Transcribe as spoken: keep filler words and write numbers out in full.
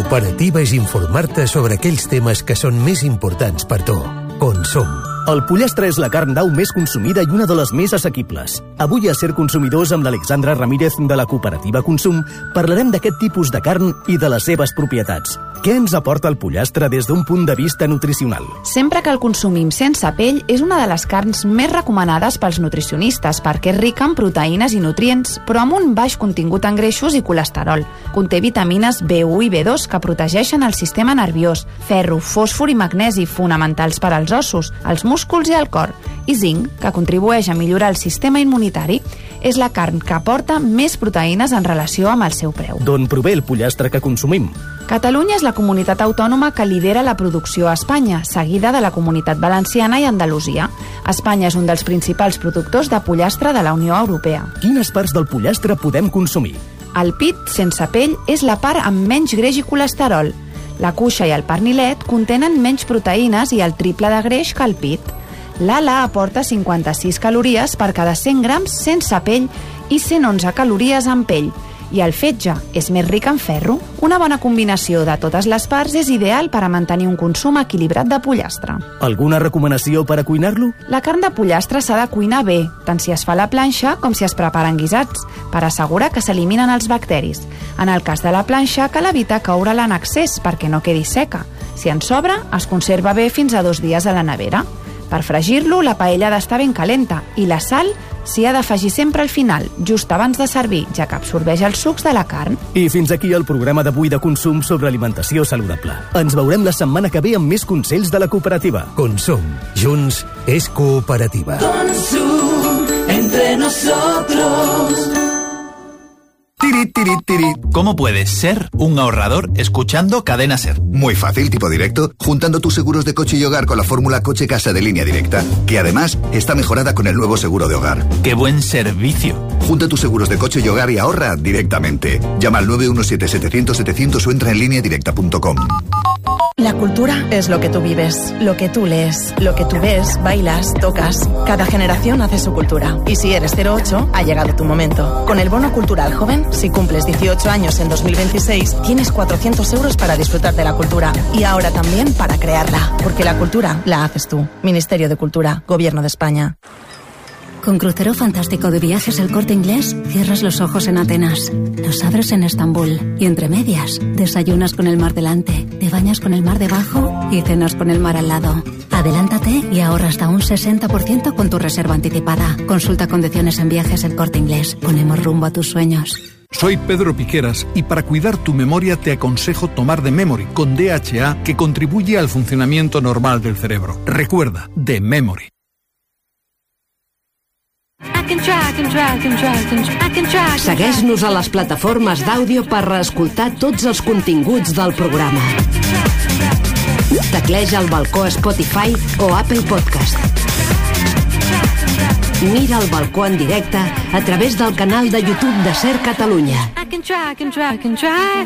Cooperativa és informar-te sobre aquells temes que són més importants per tu. Consum. El pollastre és la carn d'au més consumida i una de les més assequibles. Avui a Ser Consumidors amb l'Alexandra Ramírez de la Cooperativa Consum parlarem d'aquest tipus de carn i de les seves propietats. Què ens aporta el pollastre des d'un punt de vista nutricional? Sempre que el consumim sense pell, és una de les carns més recomanades pels nutricionistes perquè és rica en proteïnes i nutrients, però amb un baix contingut en greixos i colesterol. Conté vitamines B u i B dos que protegeixen el sistema nerviós, ferro, fòsfor i magnesi, fonamentals per als ossos, els músculs i el cor, i zinc, que contribueix a millorar el sistema immunitari. És la carn que aporta més proteïnes en relació amb el seu preu. D'on prové el pollastre que consumim? Catalunya és la comunitat autònoma que lidera la producció a Espanya, seguida de la Comunitat Valenciana i Andalusia. Espanya és un dels principals productors de pollastre de la Unió Europea. Quines parts del pollastre podem consumir? El pit, sense pell, és la part amb menys greix i colesterol. La cuixa i el pernilet contenen menys proteïnes i el triple de greix que el pit. L'ala aporta cinquanta-sis calories per cada cent grams sense pell i cent onze calories amb pell. I el fetge és més ric en ferro. Una bona combinació de totes les parts és ideal per a mantenir un consum equilibrat de pollastre. Alguna recomanació per a cuinar-lo? La carn de pollastre s'ha de cuinar bé, tant si es fa a la planxa com si es preparen guisats, per assegurar que s'eliminen els bacteris. En el cas de la planxa, cal evitar coure-la en excés perquè no quedi seca. Si en sobra, es conserva bé fins a dos dies a la nevera. Per fregir-lo, la paella ha d'estar ben calenta i la sal s'hi ha d'afegir sempre al final, just abans de servir, ja que absorbeix els sucs de la carn. I fins aquí el programa d'avui de consum sobre alimentació saludable. Ens veurem la setmana que ve amb més consells de la cooperativa. Consum. Junts és cooperativa. Consum entre nosotros. Tirit, tirit, tirit. ¿Cómo puedes ser un ahorrador escuchando Cadena Ser? Muy fácil, tipo directo, juntando tus seguros de coche y hogar con la fórmula Coche Casa de Línea Directa, que además está mejorada con el nuevo seguro de hogar. ¡Qué buen servicio! Junta tus seguros de coche y hogar y ahorra directamente. Llama al nueve uno siete setecientos setecientos o entra en línea directa punto com. La cultura es lo que tú vives, lo que tú lees, lo que tú ves, bailas, tocas. Cada generación hace su cultura. Y si eres cero ocho, ha llegado tu momento. Con el Bono Cultural Joven, si cumples dieciocho años en dos mil veintiséis, tienes cuatrocientos euros para disfrutar de la cultura. Y ahora también para crearla. Porque la cultura la haces tú. Ministerio de Cultura, Gobierno de España. Con Crucero Fantástico de Viajes El Corte Inglés, cierras los ojos en Atenas, los abres en Estambul y entre medias, desayunas con el mar delante, te bañas con el mar debajo y cenas con el mar al lado. Adelántate y ahorra hasta un sesenta por ciento con tu reserva anticipada. Consulta condiciones en Viajes El Corte Inglés. Ponemos rumbo a tus sueños. Soy Pedro Piqueras y para cuidar tu memoria te aconsejo tomar The Memory con D H A, que contribuye al funcionamiento normal del cerebro. Recuerda, The Memory. Segueix-nos a les plataformes d'àudio per reescoltar tots els continguts del programa. Tecleja el balcó Spotify o Apple Podcast. Mira el balcó en directe a través del canal de YouTube de Ser Catalunya.